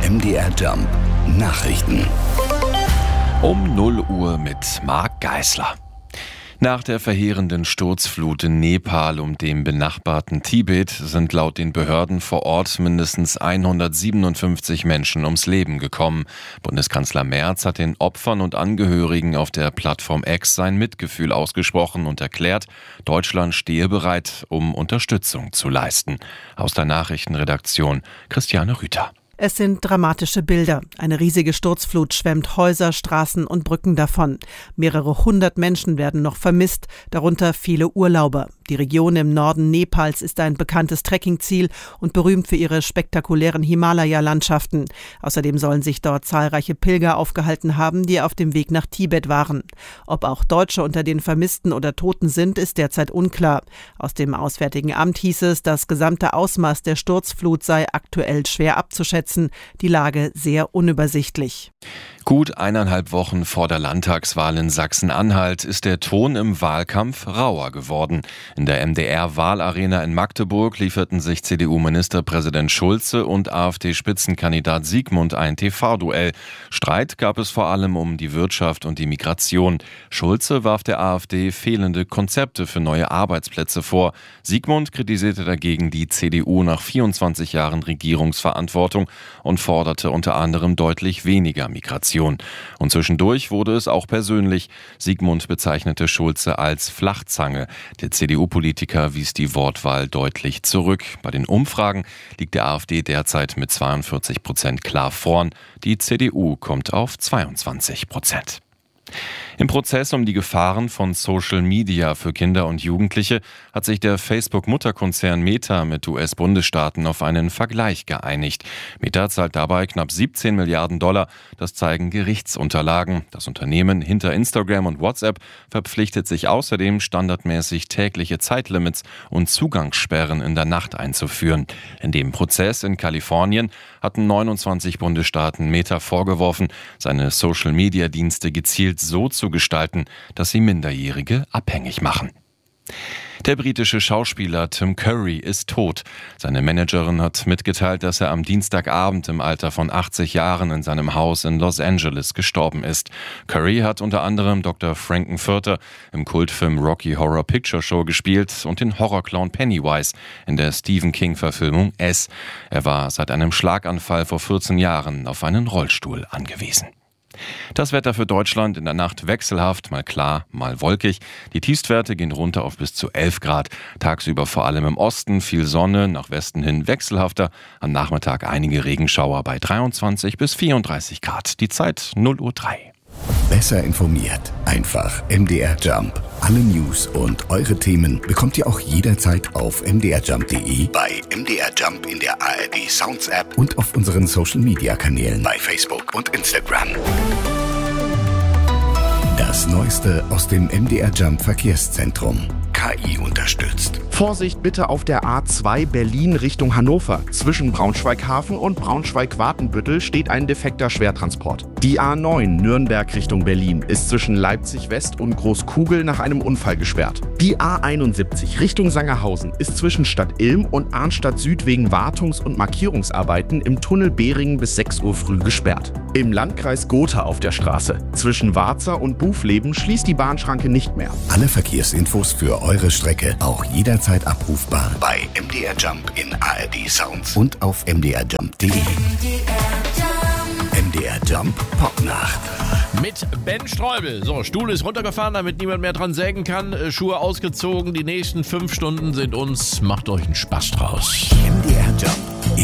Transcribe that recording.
MDR Jump Nachrichten. Um 0 Uhr mit Marc Geisler. Nach der verheerenden Sturzflut in Nepal und dem benachbarten Tibet sind laut den Behörden vor Ort mindestens 157 Menschen ums Leben gekommen. Bundeskanzler Merz hat den Opfern und Angehörigen auf der Plattform X sein Mitgefühl ausgesprochen und erklärt, Deutschland stehe bereit, um Unterstützung zu leisten. Aus der Nachrichtenredaktion Christiane Rüther. Es sind dramatische Bilder. Eine riesige Sturzflut schwemmt Häuser, Straßen und Brücken davon. Mehrere hundert Menschen werden noch vermisst, darunter viele Urlauber. Die Region im Norden Nepals ist ein bekanntes Trekkingziel und berühmt für ihre spektakulären Himalaya-Landschaften. Außerdem sollen sich dort zahlreiche Pilger aufgehalten haben, die auf dem Weg nach Tibet waren. Ob auch Deutsche unter den Vermissten oder Toten sind, ist derzeit unklar. Aus dem Auswärtigen Amt hieß es, das gesamte Ausmaß der Sturzflut sei aktuell schwer abzuschätzen, die Lage sehr unübersichtlich. Gut 1,5 Wochen vor der Landtagswahl in Sachsen-Anhalt ist der Ton im Wahlkampf rauer geworden. In der MDR-Wahlarena in Magdeburg lieferten sich CDU-Ministerpräsident Schulze und AfD-Spitzenkandidat Siegmund ein TV-Duell. Streit gab es vor allem um die Wirtschaft und die Migration. Schulze warf der AfD fehlende Konzepte für neue Arbeitsplätze vor. Siegmund kritisierte dagegen die CDU nach 24 Jahren Regierungsverantwortung und forderte unter anderem deutlich weniger Migration. Und zwischendurch wurde es auch persönlich. Siegmund bezeichnete Schulze als Flachzange. Der CDU-Politiker wies die Wortwahl deutlich zurück. Bei den Umfragen liegt der AfD derzeit mit 42% klar vorn. Die CDU kommt auf 22%. Im Prozess um die Gefahren von Social Media für Kinder und Jugendliche hat sich der Facebook-Mutterkonzern Meta mit US-Bundesstaaten auf einen Vergleich geeinigt. Meta zahlt dabei knapp 17 Milliarden $, das zeigen Gerichtsunterlagen. Das Unternehmen hinter Instagram und WhatsApp verpflichtet sich außerdem, standardmäßig tägliche Zeitlimits und Zugangssperren in der Nacht einzuführen. In dem Prozess in Kalifornien hatten 29 Bundesstaaten Meta vorgeworfen, seine Social-Media-Dienste gezielt so zu gestalten, dass sie Minderjährige abhängig machen. Der britische Schauspieler Tim Curry ist tot. Seine Managerin hat mitgeteilt, dass er am Dienstagabend im Alter von 80 Jahren in seinem Haus in Los Angeles gestorben ist. Curry hat unter anderem Dr. Frankenfurter im Kultfilm Rocky Horror Picture Show gespielt und den Horrorclown Pennywise in der Stephen King-Verfilmung S. Er war seit einem Schlaganfall vor 14 Jahren auf einen Rollstuhl angewiesen. Das Wetter für Deutschland in der Nacht wechselhaft, mal klar, mal wolkig. Die Tiefstwerte gehen runter auf bis zu 11 Grad. Tagsüber vor allem im Osten viel Sonne, nach Westen hin wechselhafter. Am Nachmittag einige Regenschauer bei 23 bis 34 Grad. Die Zeit 0:03 Uhr. Besser informiert. Einfach MDR Jump. Alle News und eure Themen bekommt ihr auch jederzeit auf mdrjump.de, bei MDR Jump in der ARD Sounds App und auf unseren Social Media Kanälen bei Facebook und Instagram. Das Neueste aus dem MDR Jump Verkehrszentrum. KI unterstützt. Vorsicht bitte auf der A2 Berlin Richtung Hannover. Zwischen Braunschweig-Hafen und Braunschweig-Wartenbüttel steht ein defekter Schwertransport. Die A9 Nürnberg Richtung Berlin ist zwischen Leipzig-West und Großkugel nach einem Unfall gesperrt. Die A71 Richtung Sangerhausen ist zwischen Stadt Ilm und Arnstadt Süd wegen Wartungs- und Markierungsarbeiten im Tunnel Behringen bis 6 Uhr früh gesperrt. Im Landkreis Gotha auf der Straße zwischen Warza und Bufleben schließt die Bahnschranke nicht mehr. Alle Verkehrsinfos für eure Strecke auch jederzeit abrufbar bei MDR Jump in ARD Sounds und auf mdrjump.de. MDR Jump Popnacht. Mit Ben Streubel. So, Stuhl ist runtergefahren, damit niemand mehr dran sägen kann. Schuhe ausgezogen. Die nächsten 5 Stunden sind uns. Macht euch einen Spaß draus. MDR Jump